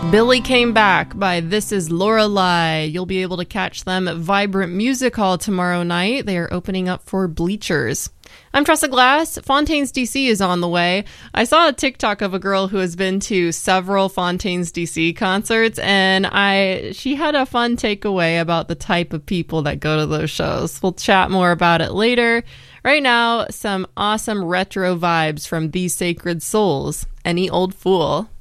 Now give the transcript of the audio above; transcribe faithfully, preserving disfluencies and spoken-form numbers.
Billy Came Back by This Is Lorelei. You'll be able to catch them at Vibrant Music Hall tomorrow night. They are opening up for Bleachers. I'm Tressa Glass. Fontaines D C is on the way. I saw a TikTok of a girl who has been to several Fontaines D C concerts, and I she had a fun takeaway about the type of people that go to those shows. We'll chat more about it later. Right now, some awesome retro vibes from These Sacred Souls. Any Old Fool.